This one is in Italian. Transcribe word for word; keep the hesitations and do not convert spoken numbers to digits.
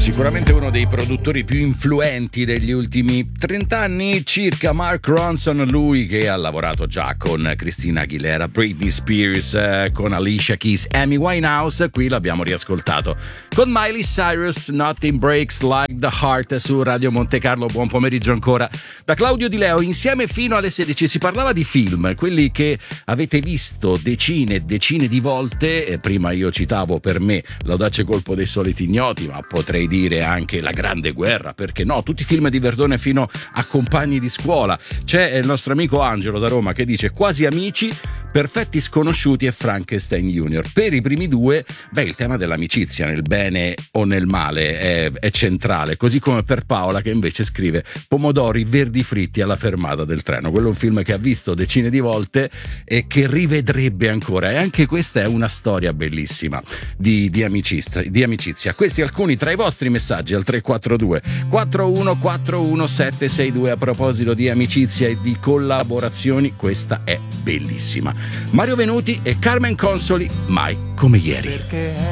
Sicuramente uno dei produttori più influenti degli ultimi trenta anni circa, Mark Ronson, lui che ha lavorato già con Christina Aguilera, Britney Spears, eh, con Alicia Keys, Amy Winehouse. Qui l'abbiamo riascoltato con Miley Cyrus, Nothing Breaks Like the Heart su Radio Monte Carlo. Buon pomeriggio ancora da Claudio Di Leo, insieme fino alle sedici. Si parlava di film, quelli che avete visto decine e decine di volte. E prima io citavo per me L'audace colpo dei soliti ignoti, ma potrei dire anche La grande guerra, perché no, tutti i film di Verdone fino a Compagni di scuola. C'è il nostro amico Angelo da Roma che dice Quasi amici, Perfetti sconosciuti e Frankenstein Junior. Per i primi due, beh, il tema dell'amicizia nel bene o nel male è, è centrale, così come per Paola che invece scrive Pomodori verdi fritti alla fermata del treno. Quello è un film che ha visto decine di volte e che rivedrebbe ancora, e anche questa è una storia bellissima di, di, amicizia, di amicizia. Questi alcuni tra i vostri messaggi al tre quattro due quattro uno quattro uno sette sei due. A proposito di amicizia e di collaborazioni, questa è bellissima. Mario Venuti e Carmen Consoli, Mai come ieri. Perché